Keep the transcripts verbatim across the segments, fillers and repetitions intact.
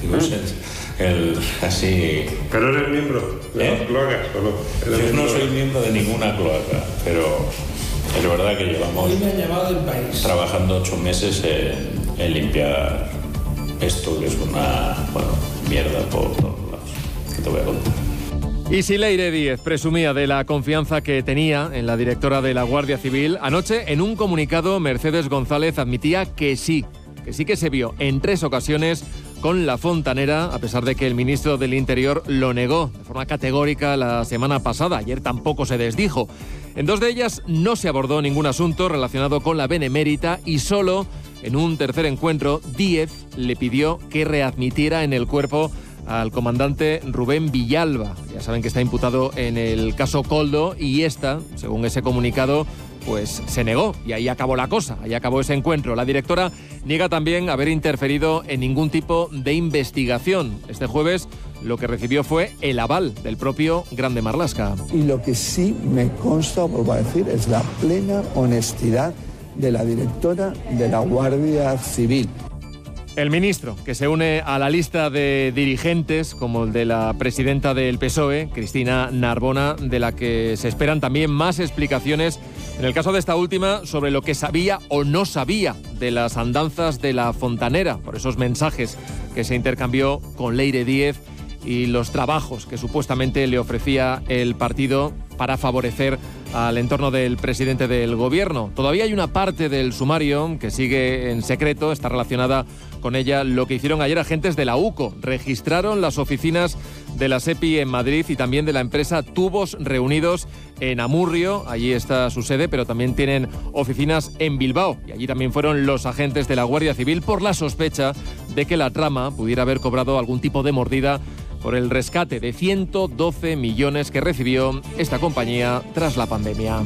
Digo, es el, el, así... ¿Pero eres miembro de ¿Eh? las cloacas o no? Yo no soy miembro de ninguna cloaca, pero es verdad que llevamos trabajando ocho meses en, en limpiar esto, que es una, bueno, mierda por todos lados. ¿Qué te voy a contar? Y si Leire Díez presumía de la confianza que tenía en la directora de la Guardia Civil, anoche en un comunicado Mercedes González admitía que sí, que sí que se vio en tres ocasiones con la fontanera, a pesar de que el ministro del Interior lo negó de forma categórica la semana pasada. Ayer tampoco se desdijo. En dos de ellas no se abordó ningún asunto relacionado con la benemérita y solo en un tercer encuentro Díez le pidió que readmitiera en el cuerpo al comandante Rubén Villalba. Ya saben que está imputado en el caso Koldo y esta, según ese comunicado, pues se negó y ahí acabó la cosa, ahí acabó ese encuentro. La directora niega también haber interferido en ningún tipo de investigación. Este jueves lo que recibió fue el aval del propio Grande Marlaska. Y lo que sí me consta, vuelvo a decir, es la plena honestidad de la directora de la Guardia Civil. El ministro, que se une a la lista de dirigentes, como el de la presidenta del P S O E, Cristina Narbona, de la que se esperan también más explicaciones, en el caso de esta última, sobre lo que sabía o no sabía de las andanzas de la fontanera, por esos mensajes que se intercambió con Leire Díez y los trabajos que supuestamente le ofrecía el partido para favorecer al entorno del presidente del gobierno. Todavía hay una parte del sumario que sigue en secreto, está relacionada con ella lo que hicieron ayer agentes de la UCO. Registraron las oficinas de la SEPI en Madrid y también de la empresa Tubos Reunidos en Amurrio. Allí está su sede, pero también tienen oficinas en Bilbao. Y allí también fueron los agentes de la Guardia Civil por la sospecha de que la trama pudiera haber cobrado algún tipo de mordida por el rescate de ciento doce millones que recibió esta compañía tras la pandemia.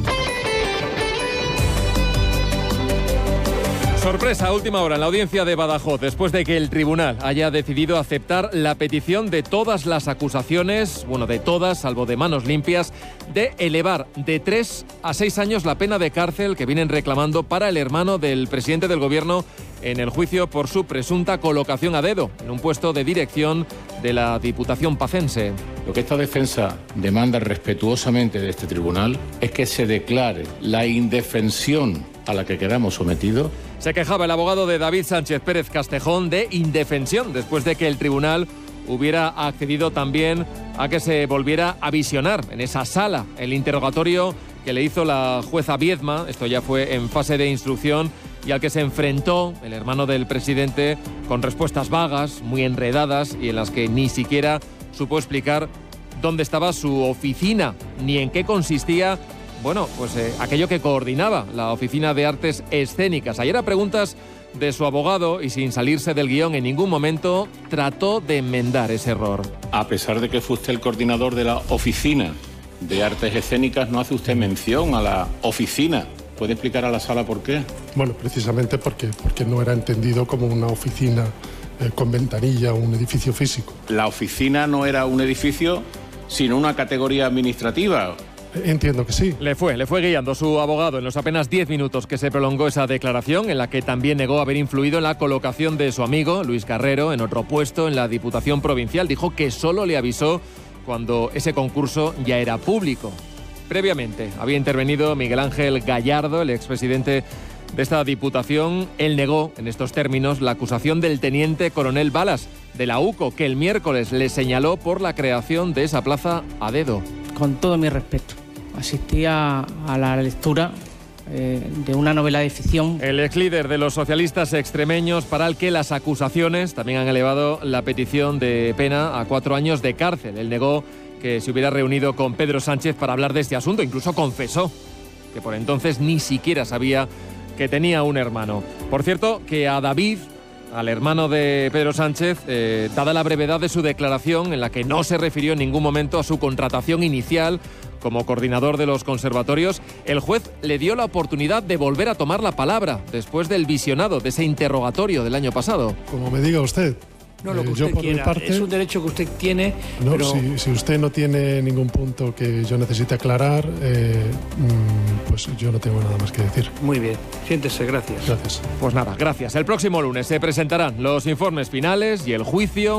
Sorpresa a última hora en la audiencia de Badajoz, después de que el tribunal haya decidido aceptar la petición de todas las acusaciones, bueno, de todas, salvo de Manos Limpias, de elevar de tres a seis años la pena de cárcel que vienen reclamando para el hermano del presidente del gobierno en el juicio por su presunta colocación a dedo en un puesto de dirección de la Diputación Pacense. Lo que esta defensa demanda respetuosamente de este tribunal es que se declare la indefensión a la que quedamos sometidos. Se quejaba el abogado de David Sánchez Pérez Castejón de indefensión después de que el tribunal hubiera accedido también a que se volviera a visionar en esa sala el interrogatorio que le hizo la jueza Viedma. Esto ya fue en fase de instrucción y al que se enfrentó el hermano del presidente con respuestas vagas, muy enredadas y en las que ni siquiera supo explicar dónde estaba su oficina ni en qué consistía, bueno, pues eh, aquello que coordinaba la Oficina de Artes Escénicas. Ayer a preguntas de su abogado y sin salirse del guión en ningún momento, trató de enmendar ese error. A pesar de que fue usted el coordinador de la Oficina de Artes Escénicas, no hace usted mención a la oficina. ¿Puede explicar a la sala por qué? Bueno, precisamente porque, porque no era entendido como una oficina eh, con ventanilla o un edificio físico. La oficina no era un edificio, sino una categoría administrativa. Entiendo que sí. Le fue, le fue guiando su abogado en los apenas diez minutos que se prolongó esa declaración, en la que también negó haber influido en la colocación de su amigo, Luis Carrero, en otro puesto en la Diputación Provincial. Dijo que solo le avisó cuando ese concurso ya era público. Previamente había intervenido Miguel Ángel Gallardo, el expresidente de esta Diputación. Él negó, en estos términos, la acusación del teniente coronel Balas, de la UCO, que el miércoles le señaló por la creación de esa plaza a dedo. Con todo mi respeto, asistí a, a la lectura eh, de una novela de ficción. El ex líder de los socialistas extremeños, para el que las acusaciones también han elevado la petición de pena a cuatro años de cárcel. Él negó que se hubiera reunido con Pedro Sánchez para hablar de este asunto. Incluso confesó que por entonces ni siquiera sabía que tenía un hermano. Por cierto, que a David, al hermano de Pedro Sánchez, eh, dada la brevedad de su declaración, en la que no se refirió en ningún momento a su contratación inicial como coordinador de los conservatorios, el juez le dio la oportunidad de volver a tomar la palabra después del visionado de ese interrogatorio del año pasado. Como me diga usted. No, lo que Eh, usted yo por mi quiera. parte, es un derecho que usted tiene, no, pero... si, si usted no tiene ningún punto que yo necesite aclarar, eh, mm, pues yo no tengo nada más que decir. Muy bien, siéntese, gracias. Gracias. Pues nada, gracias. El próximo lunes se presentarán los informes finales y el juicio